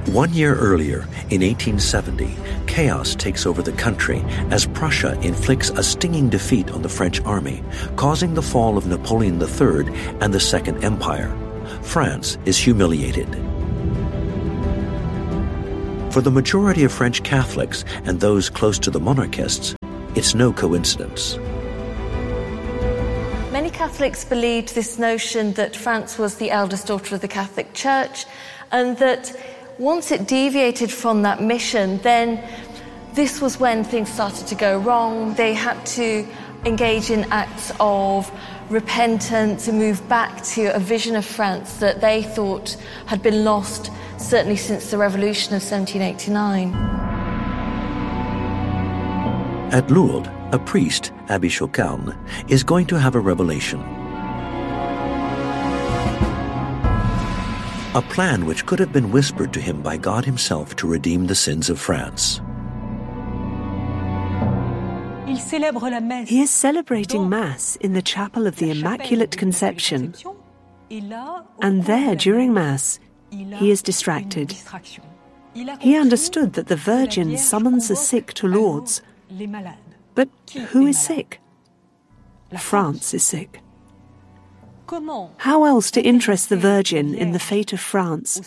1 year earlier, in 1870, chaos takes over the country as Prussia inflicts a stinging defeat on the French army, causing the fall of Napoleon III and the Second Empire. France is humiliated. For the majority of French Catholics and those close to the monarchists, it's no coincidence. Many Catholics believed this notion that France was the eldest daughter of the Catholic Church, and that once it deviated from that mission, then this was when things started to go wrong. They had to engage in acts of repentance and move back to a vision of France that they thought had been lost, certainly since the Revolution of 1789. At Lourdes, a priest, Abbé Chocarne, is going to have a revelation. A plan which could have been whispered to him by God himself to redeem the sins of France. He is celebrating Mass in the chapel of the Immaculate Conception, and there, during Mass, he is distracted. He understood that the Virgin summons the sick to Lourdes. But who is sick? France is sick. How else to interest the Virgin in the fate of France,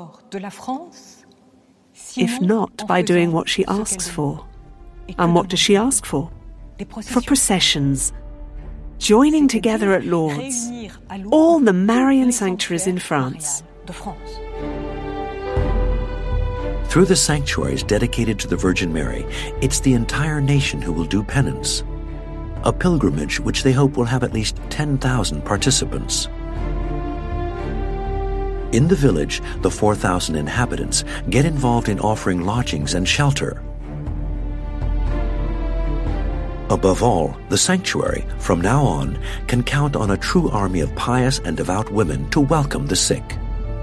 if not by doing what she asks for? And what does she ask for? For processions, joining together at Lourdes all the Marian sanctuaries in France. Through the sanctuaries dedicated to the Virgin Mary, it's the entire nation who will do penance. A pilgrimage which they hope will have at least 10,000 participants. In the village, the 4,000 inhabitants get involved in offering lodgings and shelter. Above all, the sanctuary, from now on, can count on a true army of pious and devout women to welcome the sick.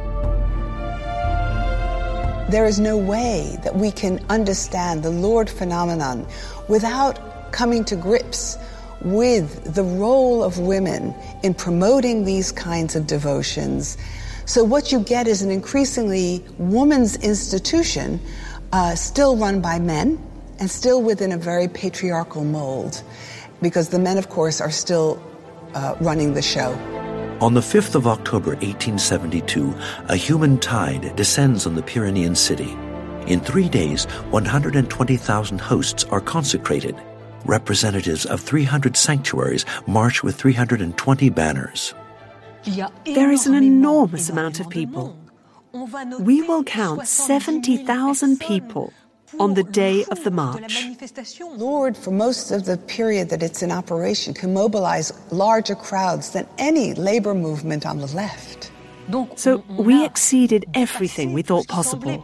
There is no way that we can understand the Lourdes phenomenon without coming to grips with the role of women in promoting these kinds of devotions. So what you get is an increasingly woman's institution, still run by men and still within a very patriarchal mold, because the men, of course, are still running the show. On the 5th of October 1872, a human tide descends on the Pyrenean city. In 3 days, 120,000 hosts are consecrated. Representatives of 300 sanctuaries march with 320 banners. There is an enormous amount of people. We will count 70,000 people on the day of the march. Lourdes, for most of the period that it's in operation, can mobilize larger crowds than any labor movement on the left. So we exceeded everything we thought possible.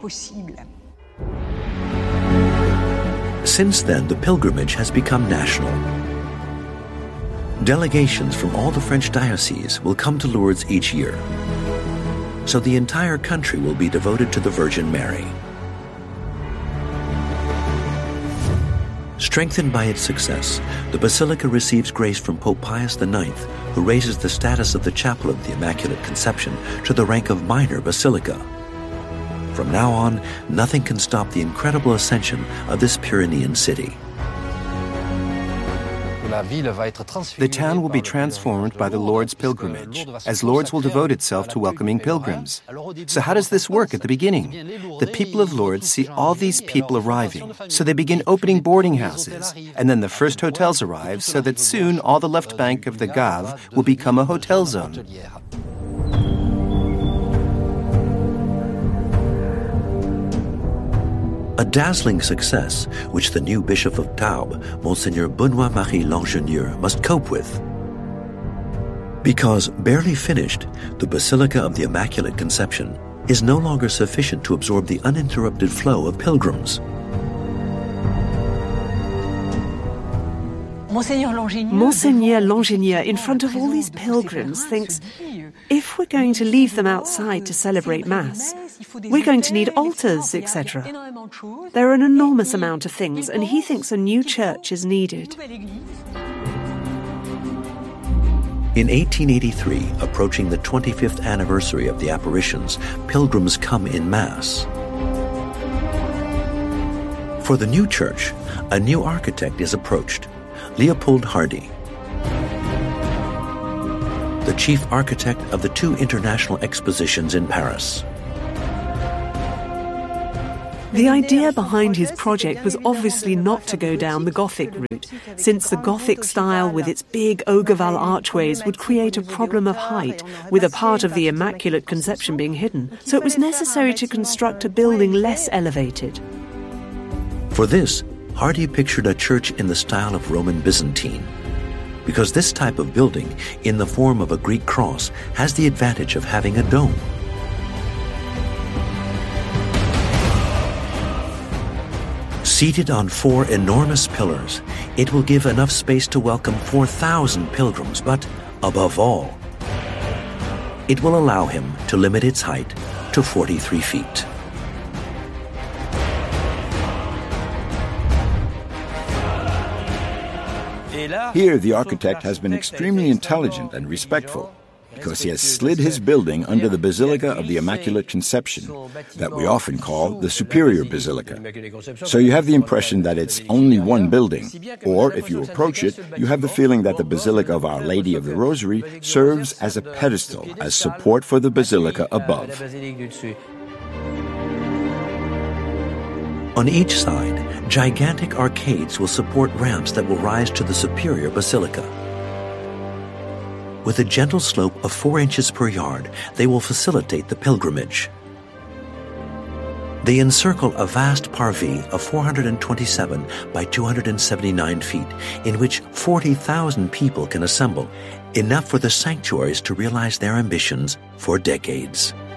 Since then, the pilgrimage has become national. Delegations from all the French dioceses will come to Lourdes each year. So the entire country will be devoted to the Virgin Mary. Strengthened by its success, the Basilica receives grace from Pope Pius IX, who raises the status of the Chapel of the Immaculate Conception to the rank of minor basilica. From now on, nothing can stop the incredible ascension of this Pyrenean city. The town will be transformed by the Lourdes pilgrimage, as Lourdes will devote itself to welcoming pilgrims. So how does this work at the beginning? The people of Lourdes see all these people arriving, so they begin opening boarding houses, and then the first hotels arrive, so that soon all the left bank of the Gave will become a hotel zone. A dazzling success which the new Bishop of Tarbes, Monseigneur Benoît-Marie Langenieux, must cope with. Because, barely finished, the Basilica of the Immaculate Conception is no longer sufficient to absorb the uninterrupted flow of pilgrims. Monseigneur Langenieux, in front of all these pilgrims, thinks, if we're going to leave them outside to celebrate Mass, we're going to need altars, etc. There are an enormous amount of things, and he thinks a new church is needed. In 1883, approaching the 25th anniversary of the apparitions, pilgrims come in mass. For the new church, a new architect is approached, Leopold Hardy. The chief architect of the 2 international expositions in Paris. The idea behind his project was obviously not to go down the Gothic route, since the Gothic style with its big Ogival archways would create a problem of height, with a part of the Immaculate Conception being hidden. So it was necessary to construct a building less elevated. For this, Hardy pictured a church in the style of Roman Byzantine, because this type of building, in the form of a Greek cross, has the advantage of having a dome. Seated on 4 enormous pillars, it will give enough space to welcome 4,000 pilgrims, but above all, it will allow him to limit its height to 43 feet. Here, the architect has been extremely intelligent and respectful, because he has slid his building under the Basilica of the Immaculate Conception, that we often call the Superior Basilica. So you have the impression that it's only one building, or if you approach it, you have the feeling that the Basilica of Our Lady of the Rosary serves as a pedestal, as support for the Basilica above. On each side, gigantic arcades will support ramps that will rise to the Superior Basilica. With a gentle slope of 4 inches per yard, they will facilitate the pilgrimage. They encircle a vast parvis of 427 by 279 feet, in which 40,000 people can assemble, enough for the sanctuaries to realize their ambitions for decades.